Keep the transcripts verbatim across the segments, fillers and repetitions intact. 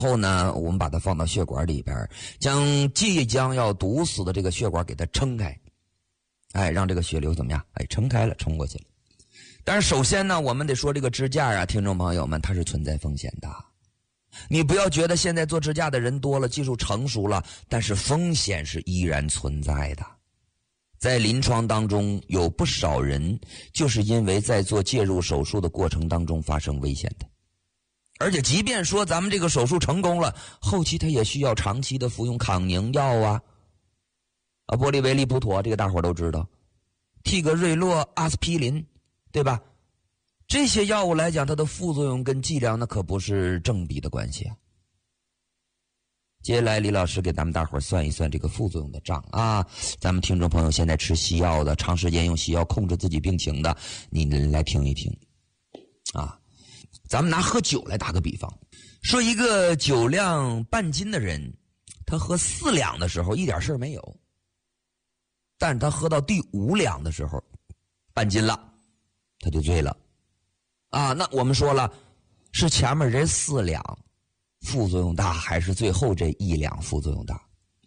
后呢，我们把它放到血管里边，将即将要堵死的这个血管给它撑开，哎，让这个血流怎么样？哎，撑开了，冲过去了。但是首先呢，我们得说这个支架啊，听众朋友们，它是存在风险的。你不要觉得现在做支架的人多了，技术成熟了，但是风险是依然存在的。在临床当中，有不少人就是因为在做介入手术的过程当中发生危险的。而且即便说咱们这个手术成功了，后期他也需要长期的服用抗凝药啊，啊，玻利维利普妥，这个大伙都知道，替格瑞洛、阿司匹林，对吧？这些药物来讲，它的副作用跟剂量那可不是正比的关系啊。接下来李老师给咱们大伙算一算这个副作用的账啊。咱们听众朋友现在吃西药的，长时间用西药控制自己病情的，你来听一听啊。咱们拿喝酒来打个比方，说一个酒量半斤的人，他喝四两的时候一点事没有，但是他喝到第五两的时候，半斤了，他就醉了啊。那我们说了，是前面这四两副作用大，还是最后这一两副作用大？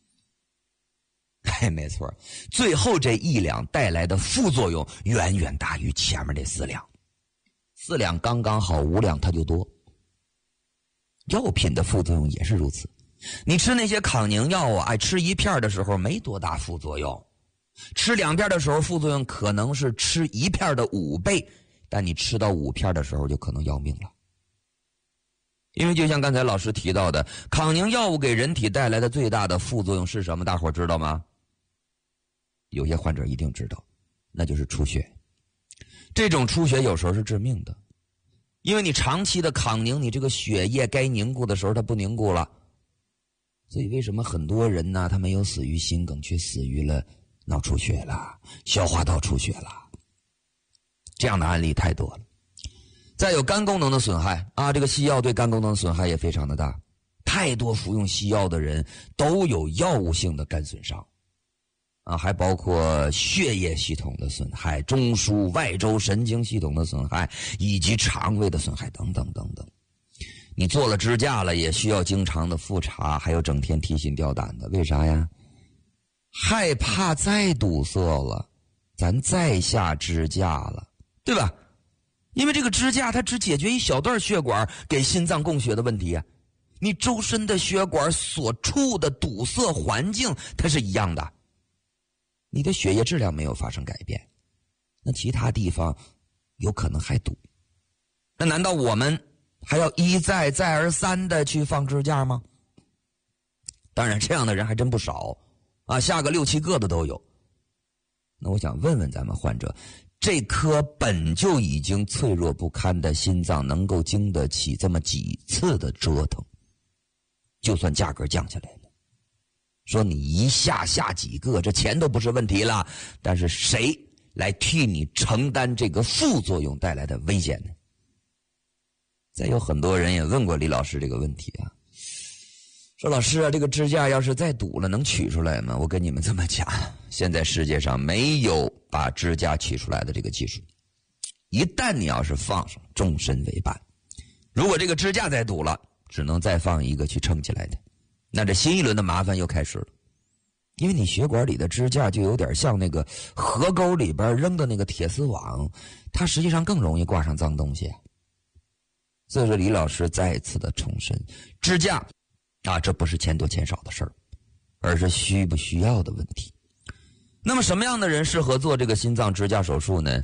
哎，没错，最后这一两带来的副作用远远大于前面这四两。四两刚刚好，五两它就多。药品的副作用也是如此，你吃那些抗凝药啊，哎，吃一片的时候没多大副作用，吃两片的时候副作用可能是吃一片的五倍，但你吃到五片的时候就可能要命了。因为就像刚才老师提到的，抗凝药物给人体带来的最大的副作用是什么？大伙知道吗？有些患者一定知道，那就是出血。这种出血有时候是致命的，因为你长期的抗凝，你这个血液该凝固的时候它不凝固了。所以为什么很多人呢，他没有死于心梗，却死于了脑出血了、消化道出血了，这样的案例太多了。再有肝功能的损害啊，这个西药对肝功能的损害也非常的大，太多服用西药的人都有药物性的肝损伤啊，还包括血液系统的损害、中枢外周神经系统的损害，以及肠胃的损害等等等等。你做了支架了，也需要经常的复查，还有整天提心吊胆的，为啥呀？害怕再堵塞了，咱再下支架了，对吧？因为这个支架它只解决一小段血管给心脏供血的问题啊，你周身的血管所处的堵塞环境它是一样的，你的血液质量没有发生改变，那其他地方有可能还堵。那难道我们还要一再再而三的去放支架吗？当然这样的人还真不少啊，下个六七个的都有。那我想问问咱们患者，这颗本就已经脆弱不堪的心脏能够经得起这么几次的折腾？就算价格降下来了，说你一下下几个，这钱都不是问题了，但是谁来替你承担这个副作用带来的危险呢？再有很多人也问过李老师这个问题啊，说老师啊，这个支架要是再堵了能取出来吗？我跟你们这么讲，现在世界上没有把支架取出来的这个技术，一旦你要是放上，终身为伴。如果这个支架再堵了，只能再放一个去撑起来的，那这新一轮的麻烦又开始了。因为你血管里的支架就有点像那个河沟里边扔的那个铁丝网，它实际上更容易挂上脏东西啊。所以说李老师再次的重申，支架啊，这不是钱多钱少的事儿，而是需不需要的问题。那么什么样的人适合做这个心脏支架手术呢？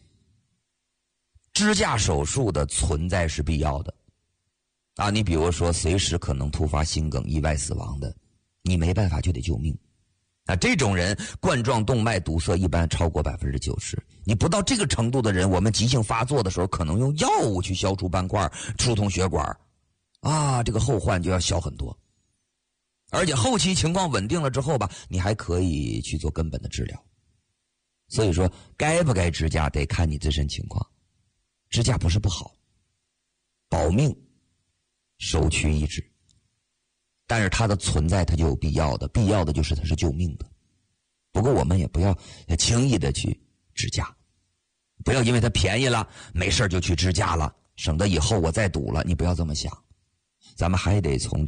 支架手术的存在是必要的啊，你比如说随时可能突发心梗意外死亡的，你没办法就得救命啊，这种人冠状动脉堵塞一般超过 百分之九十， 你不到这个程度的人，我们急性发作的时候可能用药物去消除斑块疏通血管啊，这个后患就要小很多。而且后期情况稳定了之后吧，你还可以去做根本的治疗。所以说该不该支架得看你自身情况，支架不是不好，保命首屈一指，但是它的存在它就有必要的，必要的就是它是救命的。不过我们也不要轻易的去支架，不要因为它便宜了没事就去支架了，省得以后我再堵了，你不要这么想。 咱们还得从